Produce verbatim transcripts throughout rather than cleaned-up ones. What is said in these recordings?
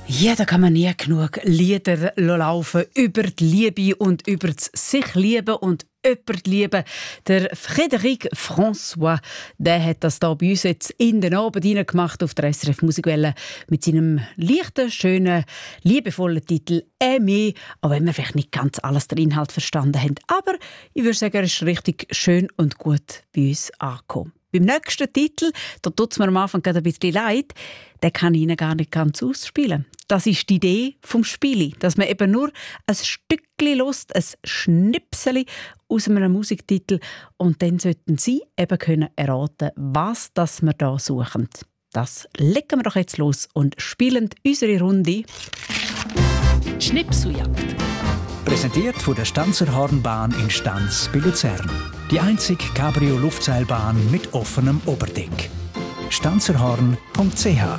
Ja, da kann man nie genug Lieder laufen über die Liebe und über das sich lieben und jemand lieben. Der Frédéric François, der hat das da bei uns jetzt in den Abend hineingemacht auf der S R F Musikwelle mit seinem leichten, schönen, liebevollen Titel «Aimé», auch wenn wir vielleicht nicht ganz alles den Inhalt verstanden haben. Aber ich würde sagen, er ist richtig schön und gut bei uns angekommen. Beim nächsten Titel, da tut es mir am Anfang gerade ein bisschen leid, den kann ich Ihnen gar nicht ganz ausspielen. Das ist die Idee vom Spiel, dass man eben nur ein Stückchen hört, ein Schnipseli aus einem Musiktitel und dann sollten Sie eben können erraten, was das wir da suchen. Das legen wir doch jetzt los und spielen unsere Runde Schnipseljagd. Präsentiert von der Stanzer Hornbahn in Stanz bei Luzern. Die einzige Cabrio-Luftseilbahn mit offenem Oberdeck. stanzerhorn punkt c h.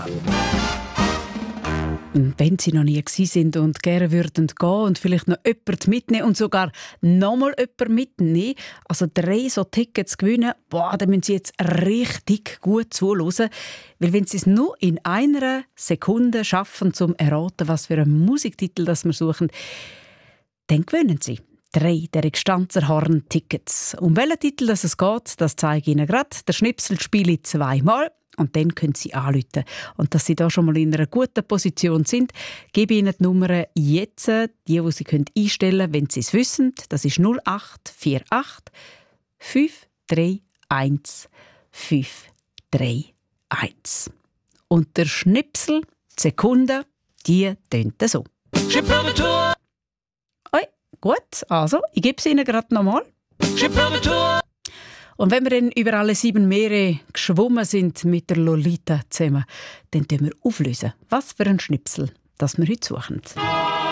Wenn Sie noch nie gewesen sind und gerne würden gehen und vielleicht noch jemanden mitnehmen und sogar nochmal jemanden mitnehmen, also drei so Tickets gewinnen, boah, dann müssen Sie jetzt richtig gut zuhören. Weil wenn Sie es nur in einer Sekunde schaffen, zum erraten, was für einen Musiktitel das wir suchen, dann gewinnen Sie drei der Stanzerhorn-Tickets. Um welchen Titel es geht, das zeige ich Ihnen gerade. Der Schnipsel spiele ich zweimal. Und dann können Sie anrufen. Und dass Sie da schon mal in einer guten Position sind, gebe ich Ihnen die Nummern jetzt, die, die Sie einstellen können, wenn Sie es wissen. Das ist null acht vier acht fünf drei eins fünf drei eins. Und der Schnipsel, die Sekunde, die tönt so. Oi, gut, also, ich gebe es Ihnen gerade nochmal. Und wenn wir dann über alle sieben Meere geschwommen sind mit der Lolita zusammen, dann tun wir auflösen, was für ein Schnipsel das wir heute suchen.